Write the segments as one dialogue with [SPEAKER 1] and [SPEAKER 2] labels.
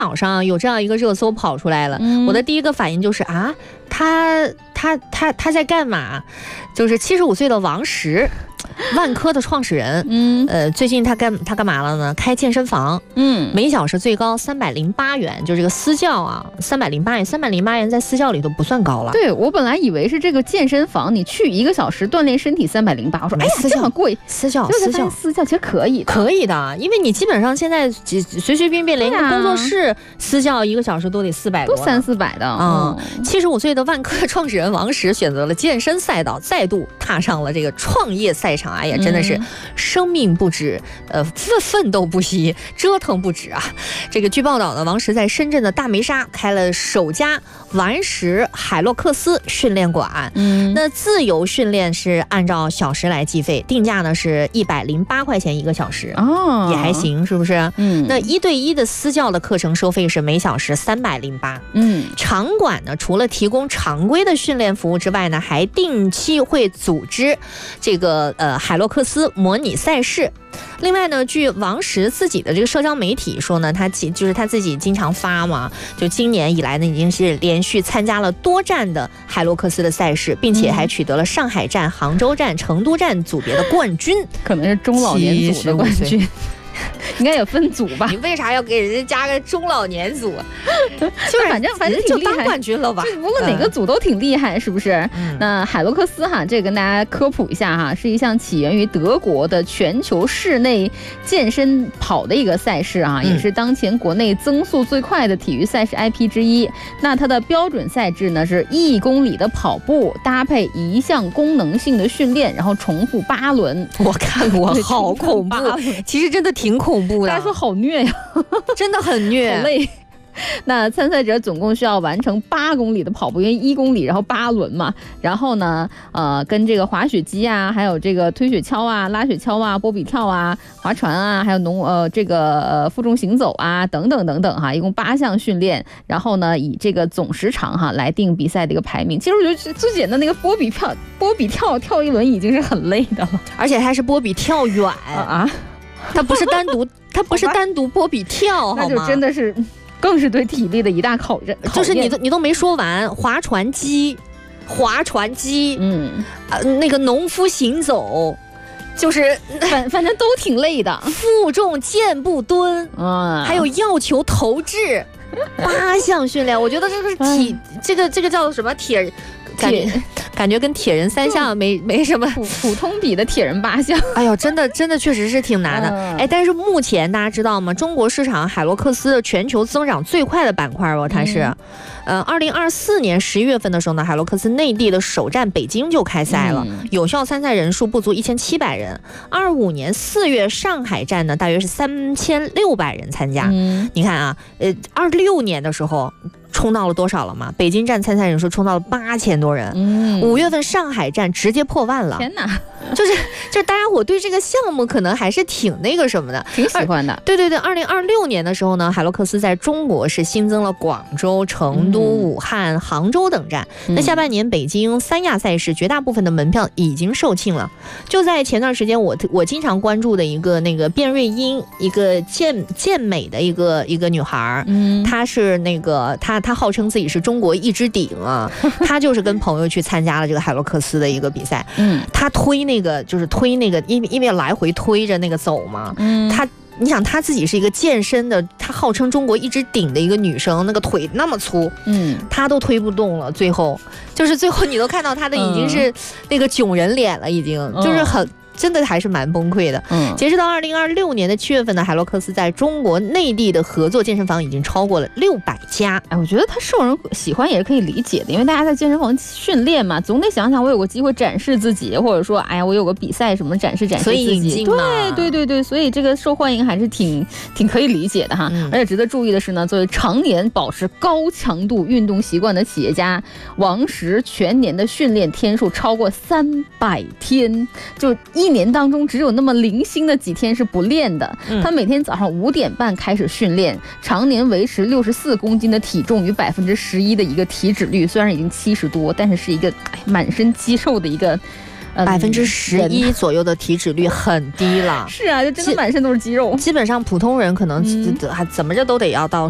[SPEAKER 1] 网上有这样一个热搜跑出来了，我的第一个反应就是啊，他在干嘛？就是75岁的王石，万科的创始人，最近他干嘛了呢？开健身房，每小时最高308元，就这个私教啊，308元在私教里头不算高了。
[SPEAKER 2] 对，我本来以为是这个健身房，你去1个小时锻炼身体308，我说哎呀这么贵，
[SPEAKER 1] 私教
[SPEAKER 2] 其实可以
[SPEAKER 1] 的，因为你基本上现在随随便便连一个工作室私教1个小时都得400多，
[SPEAKER 2] 都300-400的。
[SPEAKER 1] 75岁的万科创始人王石选择了健身赛道，再度踏上了这个创业赛场。哎呀，真的是生命不止，奋斗不息，折腾不止啊！这个据报道呢，王石在深圳的大梅沙开了首家顽石海洛克斯训练馆。那自由训练是按照小时来计费，定价呢是108块钱1个小时，也还行，是不是？那1对1的私教的课程收费是每小时308。场馆呢，除了提供常规的训练服务之外呢，还定期会组织这个海洛克斯模拟赛事。另外呢，据王石自己的这个社交媒体说呢，他自己经常发嘛，就今年以来呢，已经是连续参加了多站的海洛克斯的赛事，并且还取得了上海站、杭州站、成都站组别的冠军，
[SPEAKER 2] 可能是中老年组的冠军。应该有分组吧？
[SPEAKER 1] 你为啥要给人家加个中老年组？
[SPEAKER 2] 就是反正
[SPEAKER 1] 就当冠军了吧？
[SPEAKER 2] 无论哪个组都挺厉害，是不是？那海洛克斯哈，这个跟大家科普一下哈，是一项起源于德国的全球室内健身跑的一个赛事啊，也是当前国内增速最快的体育赛事 IP 之一。那它的标准赛制呢是1公里的跑步，搭配一项功能性的训练，然后重复8轮。
[SPEAKER 1] 我看过，好恐怖！其实真的挺恐怖的，
[SPEAKER 2] 大家说好虐呀，
[SPEAKER 1] 真的很虐，
[SPEAKER 2] 好累。那参赛者总共需要完成8公里的跑步，因为1公里然后8轮嘛，然后呢跟这个滑雪机啊，还有这个推雪橇啊、拉雪橇啊、波比跳啊、划船啊，还有负重行走啊等等等等哈，一共8项训练，然后呢以这个总时长哈来定比赛的一个排名。其实我觉得最简单的那个波比跳跳一轮已经是很累的了，
[SPEAKER 1] 而且还是波比跳远啊，它不是单独波比跳，好吗？
[SPEAKER 2] 那就真的是更是对体力的一大考验。
[SPEAKER 1] 就是你都没说完，划船机，那个农夫行走，就是
[SPEAKER 2] 反正都挺累的，
[SPEAKER 1] 负重健步蹲，还有药球投掷，8项训练，我觉得这个这个叫什么感觉跟铁人3项没什么
[SPEAKER 2] 普通比的铁人8项。
[SPEAKER 1] 哎呦，真的确实是挺难的。哎，但是目前大家知道吗？中国市场海洛克斯的全球增长最快的板块哦，它是，2024年11月份的时候呢，海洛克斯内地的首站北京就开赛了，有效参赛人数不足1700人。25年4月上海站呢，大约是3600人参加。你看啊，26年的时候冲到了多少了嘛？北京站参赛人数冲到了8000多人。5月份上海站直接破万了。
[SPEAKER 2] 天哪！
[SPEAKER 1] 就是大家伙对这个项目可能还是挺那个什么的，
[SPEAKER 2] 挺喜欢的。
[SPEAKER 1] 对，2026年的时候呢，海洛克斯在中国是新增了广州、成都、武汉、杭州等站。那下半年北京3亚赛事绝大部分的门票已经售罄了。就在前段时间，我经常关注的一个那个卞瑞英，一个健美的一个女孩，她是那个她号称自己是中国一只顶啊，她就是跟朋友去参加了这个海洛克斯的一个比赛。她推那个，因为来回推着那个走嘛，你想她自己是一个健身的，她号称中国一只顶的一个女生，那个腿那么粗，她都推不动了，最后你都看到她的已经是那个囧人脸了，已经就是真的还是蛮崩溃的。截止到2026年的7月份呢，海洛克斯在中国内地的合作健身房已经超过了600家。
[SPEAKER 2] 哎，我觉得他受人喜欢也是可以理解的，因为大家在健身房训练嘛，总得想想我有个机会展示自己，或者说哎呀我有个比赛什么展示自己，
[SPEAKER 1] 所以引进嘛。
[SPEAKER 2] 对，所以这个受欢迎还是挺可以理解的哈。而且值得注意的是呢，作为常年保持高强度运动习惯的企业家，王石全年的训练天数超过300天，就1年当中只有那么零星的几天是不练的。他每天早上5点半开始训练，常年维持64公斤的体重与11%的一个体脂率，虽然已经70多，但是是一个满身肌肉的一个
[SPEAKER 1] 11%左右的体脂率很低了。
[SPEAKER 2] 是啊，就真的满身都是肌肉。
[SPEAKER 1] 基本上普通人可能还怎么着都得要到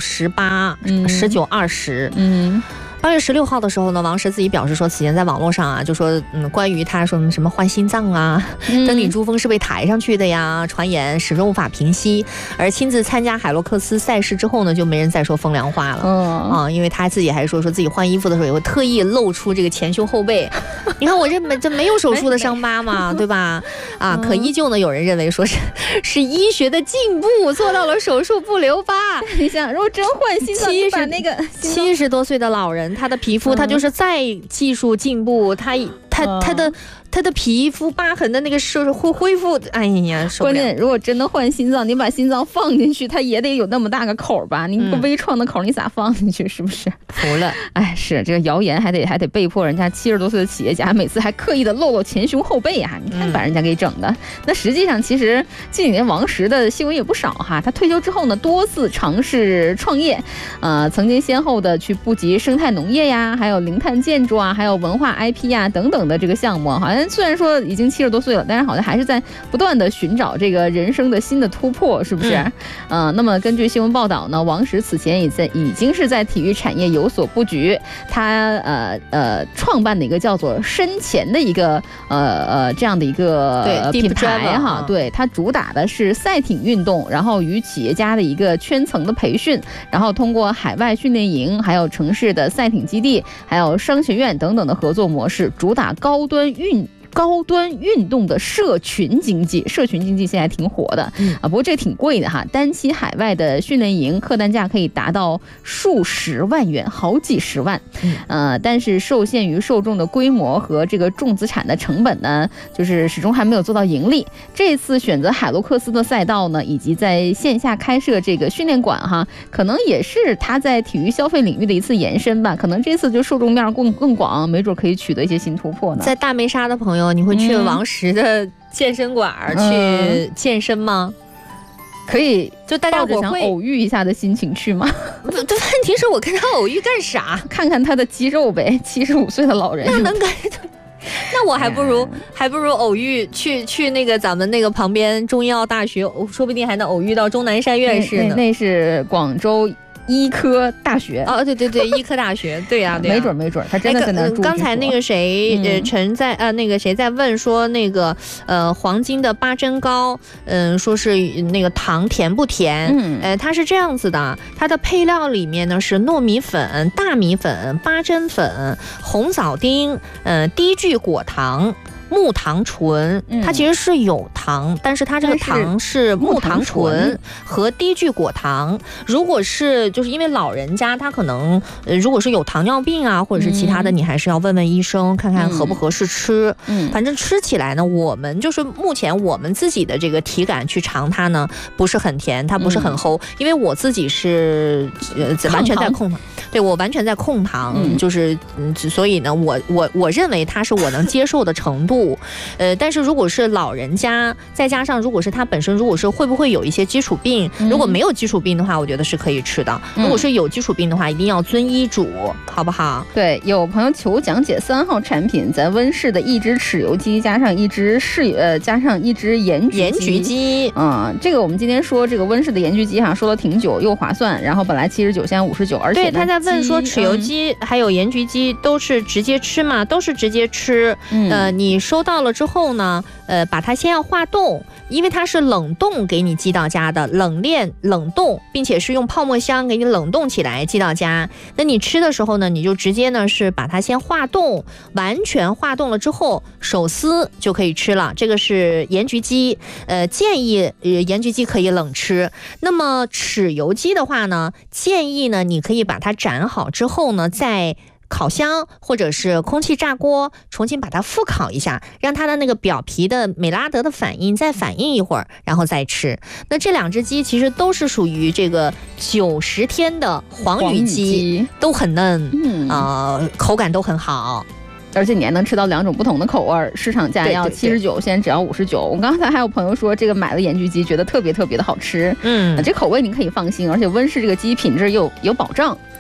[SPEAKER 1] 18、19、20。8月16号的时候呢，王石自己表示说，此前在网络上啊，就说关于他说什么换心脏啊，登顶珠峰是被抬上去的呀，传言始终无法平息。而亲自参加海洛克斯赛事之后呢，就没人再说风凉话了。因为他自己还说自己换衣服的时候也会特意露出这个前胸后背。你看我这没有手术的伤疤嘛，对吧？可依旧呢，有人认为说是医学的进步，做到了手术不留疤。
[SPEAKER 2] 你想，如果真换心脏，你把那个
[SPEAKER 1] 70多岁的老人。他的皮肤，他就是再技术进步，他的皮肤疤痕的那个是会恢复。哎呀，
[SPEAKER 2] 关键如果真的换心脏，你把心脏放进去，它也得有那么大个口吧？你个微创的口，你咋放进去？是不是？
[SPEAKER 1] 服了。
[SPEAKER 2] 哎，是这个谣言还得被迫人家70多岁的企业家每次还刻意的露前胸后背啊！你看把人家给整的。那实际上其实近几年王石的新闻也不少哈。他退休之后呢，多次尝试创业，曾经先后的去布局生态农业呀，还有零碳建筑啊，还有文化 IP 呀等等的这个项目，好像虽然说已经70多岁了，但是好像还是在不断的寻找这个人生的新的突破，是不是？那么根据新闻报道呢，王石此前已经是在体育产业有所布局，他创办的一个叫做深潜的一个这样的一个品牌哈，对，它主打的是赛艇运动，然后与企业家的一个圈层的培训，然后通过海外训练营，还有城市的赛艇基地，还有商学院等等的合作模式，主打高端运动的社群经济现在挺火的不过这挺贵的哈，单期海外的训练营客单价可以达到数十万元，好几十万。但是受限于受众的规模和这个重资产的成本呢，就是始终还没有做到盈利。这次选择海洛克斯的赛道呢，以及在线下开设这个训练馆哈，可能也是他在体育消费领域的一次延伸吧。可能这次就受众面更广，没准可以取得一些新突破呢。
[SPEAKER 1] 在大梅沙的朋友，你会去王石的健身馆去健身吗？
[SPEAKER 2] 可以，
[SPEAKER 1] 就大家伙
[SPEAKER 2] 想偶遇一下的心情去吗？
[SPEAKER 1] 问题是我跟他偶遇干啥？
[SPEAKER 2] 看看他的肌肉呗。75岁的老人，
[SPEAKER 1] 那能干？那我还不如偶遇去那个咱们那个旁边中医药大学，说不定还能偶遇到钟南山院士呢。
[SPEAKER 2] 那是广州医科大学
[SPEAKER 1] 对，医科大学，对呀，
[SPEAKER 2] 没准他真的在那住。
[SPEAKER 1] 刚才那个谁，陈在那个谁在问说那个黄金的8珍糕，说是那个糖甜不甜？它是这样子的，它的配料里面呢是糯米粉、大米粉、8珍粉、红枣丁、低聚果糖。木糖醇，它其实是有糖，但是它这个糖是木糖醇和低聚果糖。如果是就是因为老人家他可能如果是有糖尿病啊，或者是其他的，你还是要问问医生看看合不合适吃。反正吃起来呢，我们就是目前我们自己的这个体感去尝它呢，不是很甜，它不是很齁，因为我自己是完全在控糖，对，我完全在控糖，就是所以呢，我认为它是我能接受的程度。但是如果是老人家，再加上如果是他本身如果是会不会有一些基础病，如果没有基础病的话，我觉得是可以吃的。如果是有基础病的话，一定要遵医嘱，好不好？
[SPEAKER 2] 对，有朋友求讲解3号产品，咱温氏的一只豉油鸡加上一只盐焗鸡。这个我们今天说这个温氏的盐焗鸡哈，说了挺久，又划算，然后本来79，现在59，而且
[SPEAKER 1] 对他在问说豉油鸡还有盐焗鸡都是直接吃吗？都是直接吃。你收到了之后呢，把它先要化冻，因为它是冷冻给你寄到家的，冷链冷冻，并且是用泡沫箱给你冷冻起来寄到家。那你吃的时候呢，你就直接呢是把它先化冻，完全化冻了之后手撕就可以吃了。这个是盐焗鸡，建议盐焗鸡可以冷吃。那么豉油鸡的话呢，建议呢你可以把它斩好之后呢，再烤箱或者是空气炸锅重新把它复烤一下，让它的那个表皮的美拉德的反应再反应一会儿，然后再吃。那这2只鸡其实都是属于这个90天的黄羽鸡，都很嫩，口感都很好。
[SPEAKER 2] 而且你还能吃到2种不同的口味，市场价要79，现在只要59。我刚才还有朋友说，这个买了盐焗鸡，觉得特别的好吃。这口味你可以放心，而且温氏这个鸡品质有保障。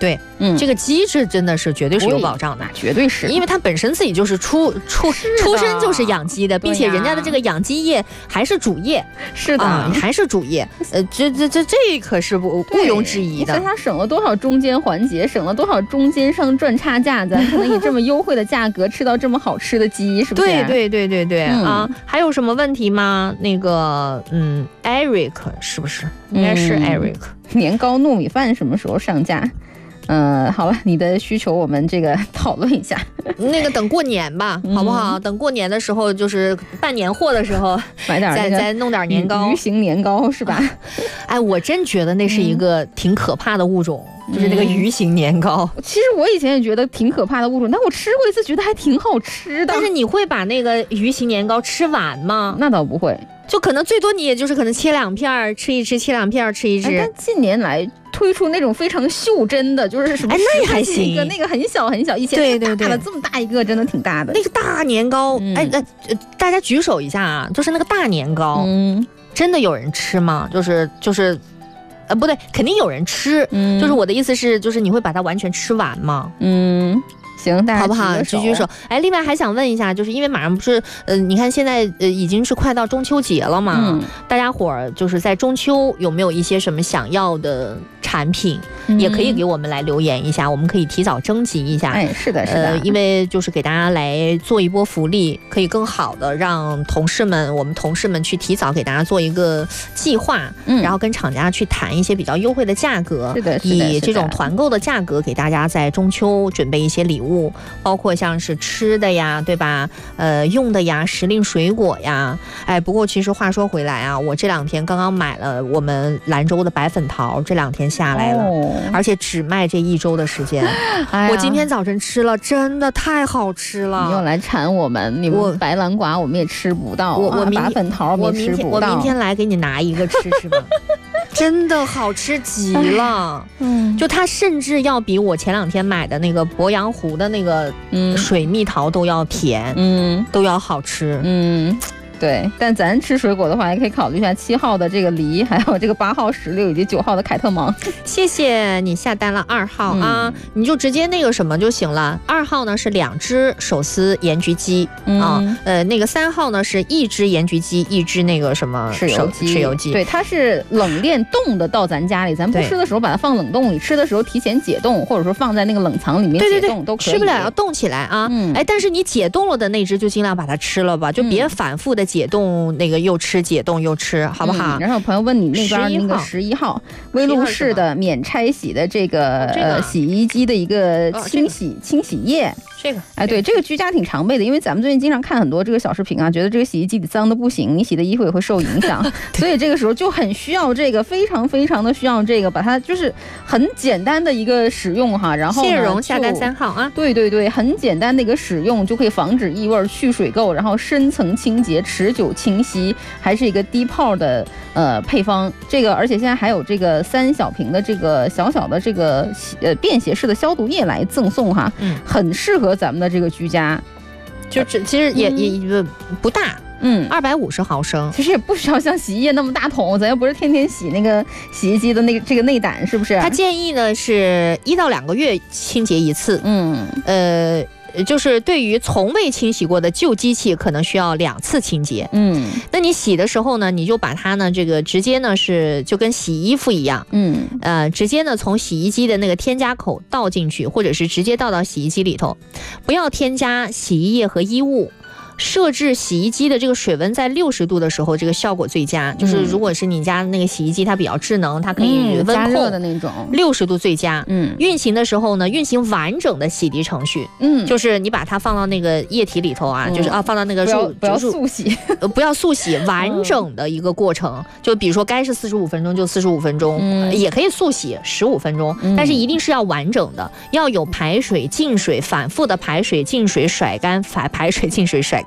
[SPEAKER 1] 对，这个机制真的是绝对是有保障的，
[SPEAKER 2] 绝对是，
[SPEAKER 1] 因为它本身自己就是出身就是养鸡的，并且人家的这个养鸡业还是主业，
[SPEAKER 2] 是的，
[SPEAKER 1] 还是主业，这可是毋庸置疑的。
[SPEAKER 2] 你看它省了多少中间环节，省了多少中间商赚差价，咱可能以这么优惠的价格吃到这么好吃的鸡，是不是？
[SPEAKER 1] 对啊，还有什么问题吗？那个Eric 是不是？应该是 Eric。
[SPEAKER 2] 年糕糯米饭什么时候上架？好了，你的需求我们这个讨论一下。
[SPEAKER 1] 那个等过年吧，好不好？等过年的时候，就是办年货的时候，
[SPEAKER 2] 买点
[SPEAKER 1] 再弄点年糕，
[SPEAKER 2] 鱼形年糕是吧？
[SPEAKER 1] 哎，我真觉得那是一个挺可怕的物种，就是那个鱼形年糕。
[SPEAKER 2] 其实我以前也觉得挺可怕的物种，但我吃过一次，觉得还挺好吃的。
[SPEAKER 1] 但是你会把那个鱼形年糕吃完吗？
[SPEAKER 2] 那倒不会，
[SPEAKER 1] 就可能最多你也就是可能切2片吃一吃，切2片吃一吃。
[SPEAKER 2] 但近年来推出那种非常袖珍的，就是什么
[SPEAKER 1] 那还行，
[SPEAKER 2] 那个很小很小，以前
[SPEAKER 1] 对
[SPEAKER 2] 大了这么大一个，真的挺大的。
[SPEAKER 1] 那个大年糕，大家举手一下啊，就是那个大年糕，真的有人吃吗？就是不对，肯定有人吃。就是我的意思是，就是你会把它完全吃完吗？
[SPEAKER 2] 行，大家
[SPEAKER 1] 好不好？举手。哎，另外还想问一下，就是因为马上不是你看现在已经是快到中秋节了嘛，大家伙儿就是在中秋有没有一些什么想要的产品，也可以给我们来留言一下，我们可以提早征集一下。
[SPEAKER 2] 哎，是的，
[SPEAKER 1] 因为就是给大家来做一波福利，可以更好的让我们同事们去提早给大家做一个计划，然后跟厂家去谈一些比较优惠的价格，
[SPEAKER 2] 是的，
[SPEAKER 1] 以这种团购的价格给大家在中秋准备一些礼物。包括像是吃的呀，对吧？用的呀，时令水果呀。哎，不过其实话说回来啊，我这2天刚刚买了我们兰州的白粉桃，这2天下来了，而且只卖这1周的时间。我今天早晨吃了，真的太好吃了。
[SPEAKER 2] 你又来馋我们，你们白兰瓜我们也吃不到，白粉桃
[SPEAKER 1] 我
[SPEAKER 2] 们也吃不到。
[SPEAKER 1] 我明天来给你拿一个吃吃吧。真的好吃极了，就它甚至要比我前2天买的那个鄱阳湖的那个水蜜桃都要甜，都要好吃，
[SPEAKER 2] 对，但咱吃水果的话，也可以考虑一下7号的这个梨，还有这个8号石榴以及9号的凯特芒。
[SPEAKER 1] 谢谢你下单了2号啊，你就直接那个什么就行了。2号呢是2只手撕盐焗鸡啊，那个3号呢是1只盐焗鸡，1只那个什么
[SPEAKER 2] 豉油鸡。对，它是冷链冻的到咱家里，咱不吃的时候把它放冷冻里，吃的时候提前解冻，或者说放在那个冷藏里面解冻都可以。
[SPEAKER 1] 吃不了要冻起来啊，哎，但是你解冻了的那只就尽量把它吃了吧，就别反复的解冻那个又吃解冻又吃，好不好？
[SPEAKER 2] 然后有朋友问你那边那个11号威露士的免拆洗的这个洗衣机的一个清洗液。
[SPEAKER 1] 这个
[SPEAKER 2] 哎，对，这个居家挺常备的，因为咱们最近经常看很多这个小视频啊，觉得这个洗衣机里脏的不行，你洗的衣服也会受影响，所以这个时候就很需要这个，非常非常的需要这个，把它就是很简单的一个使用哈，然后
[SPEAKER 1] 谢荣下单3号啊，
[SPEAKER 2] 对，很简单的一个使用就可以防止异味、去水垢，然后深层清洁、持久清晰，还是一个低泡的配方。这个而且现在还有这个3小瓶的这个小小的这个便携式的消毒液来赠送哈，很适合咱们的这个居家，
[SPEAKER 1] 就其实也不大，250毫升，
[SPEAKER 2] 其实也不需要像洗衣液那么大桶，咱又不是天天洗那个洗衣机的那个这个内胆，是不是？
[SPEAKER 1] 他建议呢是1到2个月清洁一次，就是对于从未清洗过的旧机器，可能需要2次清洁。那你洗的时候呢，你就把它呢这个直接呢是就跟洗衣服一样，直接呢从洗衣机的那个添加口倒进去，或者是直接倒到洗衣机里头，不要添加洗衣液和衣物。设置洗衣机的这个水温在60度的时候，这个效果最佳。就是如果是你家的那个洗衣机，它比较智能，它可以温控
[SPEAKER 2] 加热的那种
[SPEAKER 1] ，60度最佳。运行的时候呢，运行完整的洗涤程序。就是你把它放到那个液体里头啊，就是放到那个
[SPEAKER 2] 不要速洗，
[SPEAKER 1] 不要速洗，完整的一个过程。就比如说该是45分钟就45分钟，也可以速洗15分钟，但是一定是要完整的，要有排水进水，反复的排水进水甩干，排水进水甩干。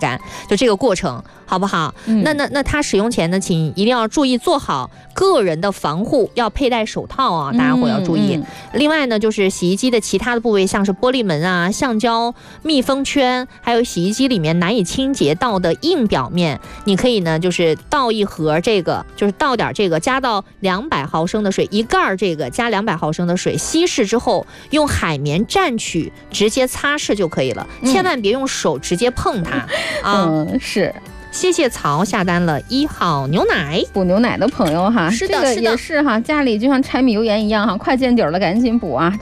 [SPEAKER 1] 干，就这个过程，好不好？那它使用前呢，请一定要注意做好个人的防护，要佩戴手套啊，大家伙要注意。另外呢，就是洗衣机的其他的部位，像是玻璃门啊、橡胶密封圈，还有洗衣机里面难以清洁到的硬表面，你可以呢，就是倒一盒这个，就是倒点这个，加到200毫升的水，一盖这个加200毫升的水，稀释之后用海绵蘸取，直接擦拭就可以了，千万别用手直接碰它啊。
[SPEAKER 2] 是。
[SPEAKER 1] 谢谢曹下单了1号牛奶，
[SPEAKER 2] 补牛奶的朋友哈，
[SPEAKER 1] 是的，
[SPEAKER 2] 这个也是哈，家里就像柴米油盐一样哈，快见底了，赶紧补啊。